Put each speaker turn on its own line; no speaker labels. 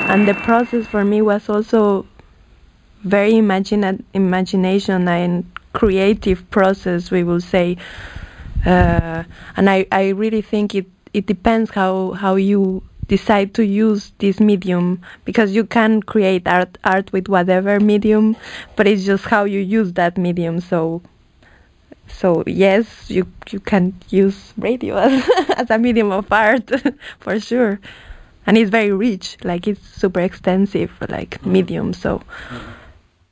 and the process for me was also very imagination and creative process, we will say. And I really think it depends how you decide to use this medium, because you can create art with whatever medium, but it's just how you use that medium. So yes, you can use radio as a medium of art for sure, and it's very rich, like it's super extensive, like medium. So